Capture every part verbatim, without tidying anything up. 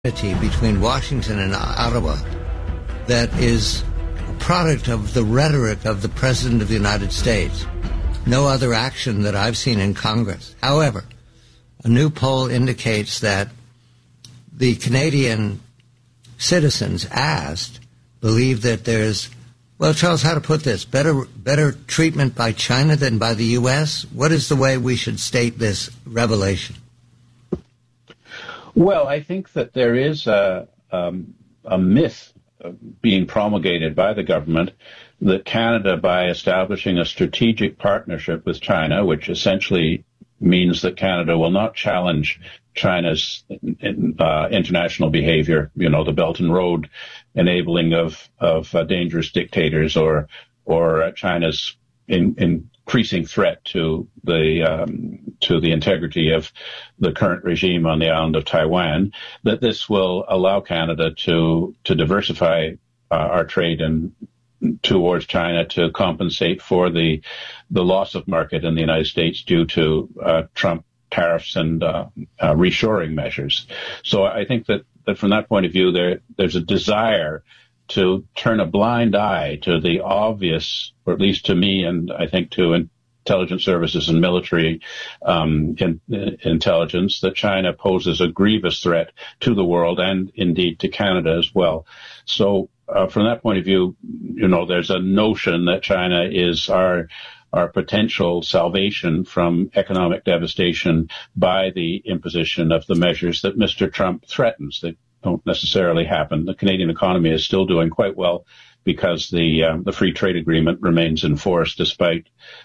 between Washington and Ottawa that is a product of the rhetoric of the President of the United States. No other action that I've seen in Congress. However, a new poll indicates that the Canadian citizens asked believe that there's, well, Charles, how to put this, better better treatment by China than by the U S? What is the way we should state this revelation? Well, I think that there is a, um, a myth being promulgated by the government that Canada, by establishing a strategic partnership with China, which essentially means that Canada will not challenge China's uh, international behavior, you know, the Belt and Road enabling of, of uh, dangerous dictators or, or uh, China's in, in increasing threat to the um, to the integrity of the current regime on the island of Taiwan, that this will allow Canada to to diversify uh, our trade and towards China to compensate for the the loss of market in the United States due to uh, Trump tariffs and uh, uh, reshoring measures. So I think that, that from that point of view, there there's a desire to turn a blind eye to the obvious, or at least to me, and I think to intelligence services and military um, in, in intelligence, that China poses a grievous threat to the world and indeed to Canada as well. So uh, from that point of view, you know, there's a notion that China is our our potential salvation from economic devastation by the imposition of the measures that Mister Trump threatens. That don't necessarily happen. The Canadian economy is still doing quite well because the uh, the free trade agreement remains in force despite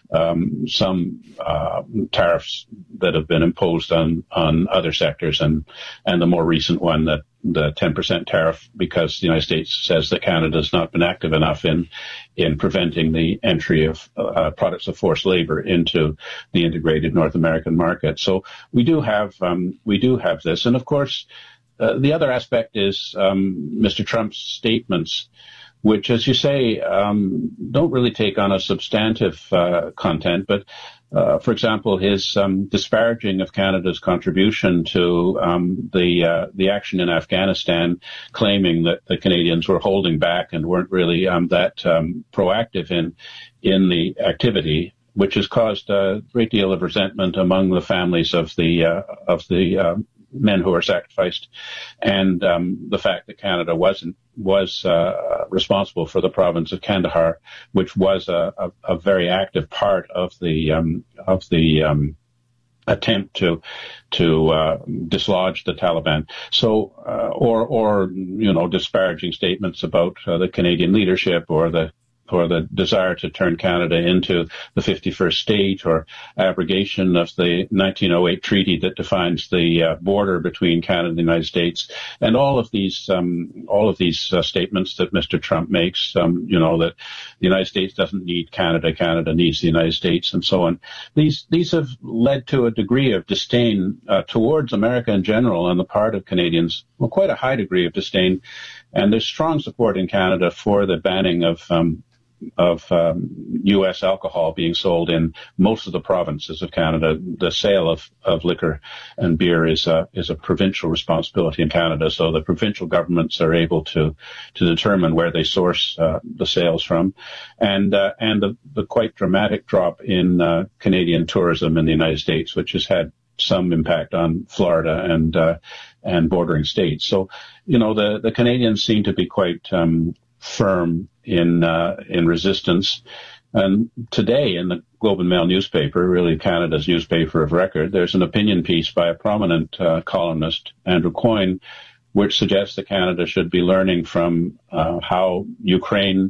um, some uh, tariffs that have been imposed on, on other sectors, and and the more recent one, that the ten percent tariff, because the United States says that Canada has not been active enough in in preventing the entry of uh, products of forced labor into the integrated North American market. So we do have um, we do have this, and of course. Uh, the other aspect is um, Mister Trump's statements, which, as you say, um, don't really take on a substantive uh, content. But, uh, for example, his um, disparaging of Canada's contribution to um, the uh, the action in Afghanistan, claiming that the Canadians were holding back and weren't really um, that um, proactive in in the activity, which has caused a great deal of resentment among the families of the uh, of the uh, men who were sacrificed, and um, the fact that Canada wasn't was uh, responsible for the province of Kandahar, which was a, a, a very active part of the um, of the um, attempt to to uh, dislodge the Taliban. So, uh, or or you know, disparaging statements about uh, the Canadian leadership or the or the desire to turn Canada into the fifty-first state, or abrogation of the nineteen oh eight treaty that defines the uh, border between Canada and the United States, and all of these, um, all of these uh, statements that Mister Trump makes, um, you know, that the United States doesn't need Canada, Canada needs the United States, and so on. These these have led to a degree of disdain uh, towards America in general on the part of Canadians, well, quite a high degree of disdain, and there's strong support in Canada for the banning of um, of um, U S alcohol being sold in most of the provinces of Canada. The sale of, of liquor and beer is a, is a provincial responsibility in Canada, so the provincial governments are able to to determine where they source uh, the sales from, and uh, and the, the quite dramatic drop in uh, Canadian tourism in the United States, which has had some impact on Florida and uh, and bordering states. So, you know, the the Canadians seem to be quite um, firm in uh, in resistance. And today in the Globe and Mail newspaper, really Canada's newspaper of record, there's an opinion piece by a prominent uh, columnist, Andrew Coyne, which suggests that Canada should be learning from uh, how Ukraine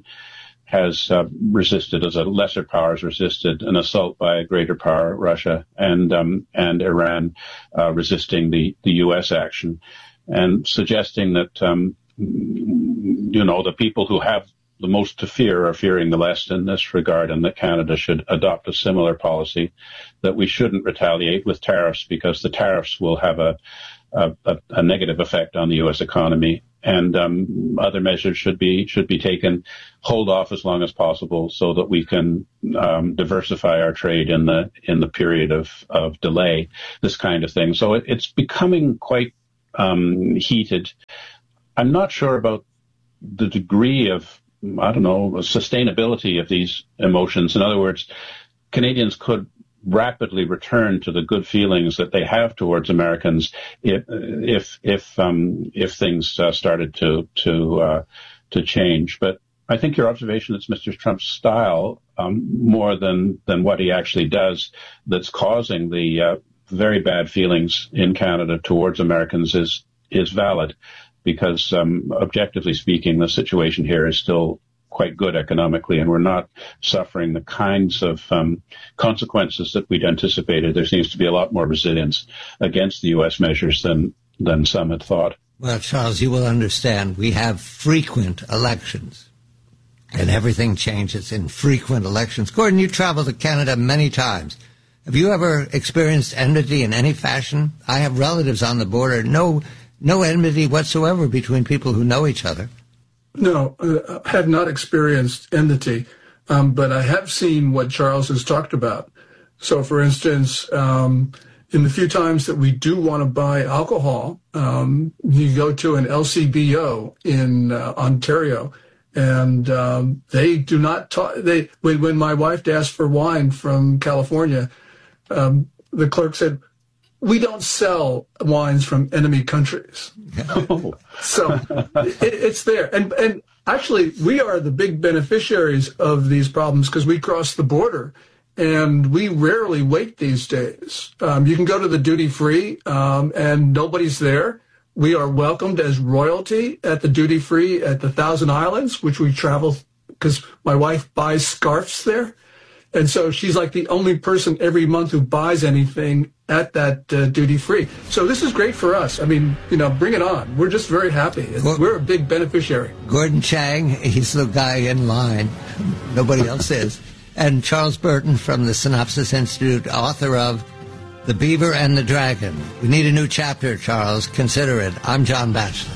has uh, resisted, as a lesser power has resisted an assault by a greater power, Russia, and um, and Iran uh, resisting the, the U S action, and suggesting that um, you know, the people who have the most to fear are fearing the less in this regard, and that Canada should adopt a similar policy, that we shouldn't retaliate with tariffs because the tariffs will have a, a, a negative effect on the U S economy, and um, other measures should be should be taken, hold off as long as possible so that we can um, diversify our trade in the in the period of, of delay, this kind of thing. So it, it's becoming quite um, heated. I'm not sure about the degree of, I don't know, sustainability of these emotions. In other words, Canadians could rapidly return to the good feelings that they have towards Americans if if if, um, if things uh, started to to uh, to change. But I think your observation is Mister Trump's style um, more than than what he actually does that's causing the uh, very bad feelings in Canada towards Americans is is valid, because um, objectively speaking, the situation here is still quite good economically, and we're not suffering the kinds of um, consequences that we'd anticipated. There seems to be a lot more resilience against the U S measures than than some had thought. Well, Charles, you will understand we have frequent elections, and everything changes in frequent elections. Gordon, you traveled to Canada many times. Have you ever experienced enmity in any fashion? I have relatives on the border. No, no enmity whatsoever between people who know each other. No, uh, I have not experienced enmity, um, but I have seen what Charles has talked about. So, for instance, um, in the few times that we do want to buy alcohol, um, you go to an L C B O in uh, Ontario, and um, they do not talk. They when when my wife asked for wine from California, um, the clerk said, "We don't sell wines from enemy countries." Oh. So it, it's there. And and actually, we are the big beneficiaries of these problems because we cross the border, and we rarely wait these days. Um, you can go to the duty-free, um, and nobody's there. We are welcomed as royalty at the duty-free at the Thousand Islands, which we travel because my wife buys scarves there. And so she's like the only person every month who buys anything at that uh, duty-free. So this is great for us. I mean, you know, bring it on. We're just very happy. We're a big beneficiary. Gordon Chang, he's the guy in line. Nobody else is. And Charles Burton from the Synopsis Institute, author of The Beaver and the Dragon. We need a new chapter, Charles. Consider it. I'm John Batchelor.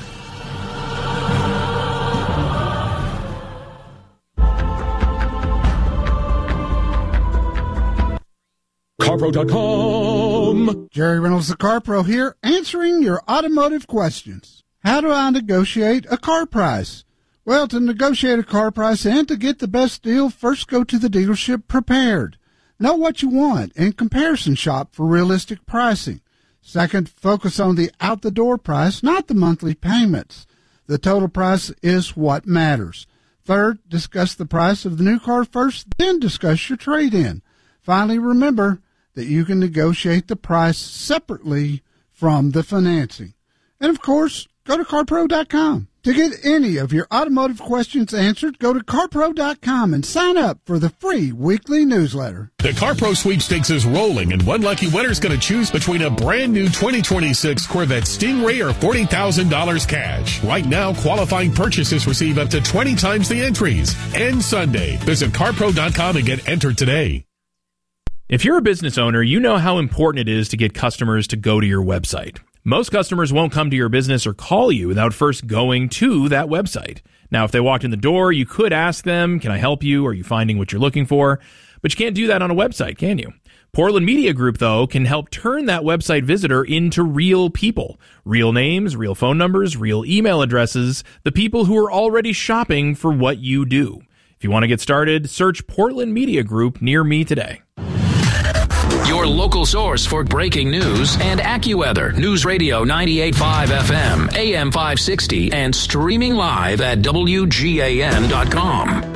CarPro dot com. Jerry Reynolds, the CarPro here, answering your automotive questions. How do I negotiate a car price? Well, to negotiate a car price and to get the best deal, first go to the dealership prepared. Know what you want and comparison shop for realistic pricing. Second, focus on the out-the-door price, not the monthly payments. The total price is what matters. Third, discuss the price of the new car first, then discuss your trade-in. Finally, remember that you can negotiate the price separately from the financing. And, of course, go to CarPro dot com. To get any of your automotive questions answered, go to CarPro dot com and sign up for the free weekly newsletter. The CarPro sweepstakes is rolling, and one lucky winner is going to choose between a brand new twenty twenty-six Corvette Stingray or forty thousand dollars cash. Right now, qualifying purchases receive up to twenty times the entries. End Sunday. Visit CarPro dot com and get entered today. If you're a business owner, you know how important it is to get customers to go to your website. Most customers won't come to your business or call you without first going to that website. Now, if they walked in the door, you could ask them, can I help you? Are you finding what you're looking for? But you can't do that on a website, can you? Portland Media Group, though, can help turn that website visitor into real people. Real names, real phone numbers, real email addresses, the people who are already shopping for what you do. If you want to get started, search Portland Media Group near me today. Your local source for breaking news and AccuWeather. News Radio ninety-eight point five F M, A M five sixty, and streaming live at W G A N dot com.